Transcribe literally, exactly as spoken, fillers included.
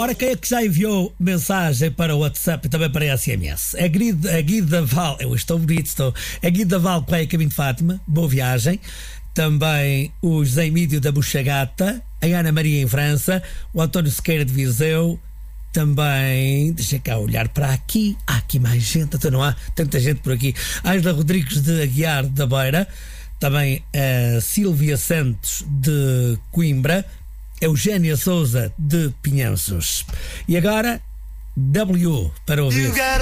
Ora, quem é que já enviou mensagem para o WhatsApp e também para a S M S? É Guida, a Guida Val, eu estou bonito, estou. É Guida Val, que vai a caminho de Fátima, boa viagem. Também o José Emílio da Buchagata, a Ana Maria em França, o António Sequeira de Viseu, também, deixa cá olhar para aqui, há aqui mais gente, até não há tanta gente por aqui. Ângela Rodrigues de Aguiar da Beira, também a Sílvia Santos de Coimbra, Eugénia Souza de Pinhanços. E agora, W para ouvir.